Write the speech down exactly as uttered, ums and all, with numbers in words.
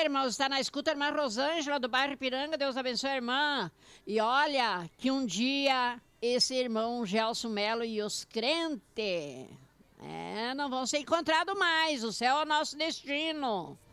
irmãos, está na escuta a irmã Rosângela, do bairro Ipiranga. Deus abençoe a irmã. E olha, que um dia esse irmão Gelson Melo e os crentes, é, não vão ser encontrados mais. O céu é o nosso destino.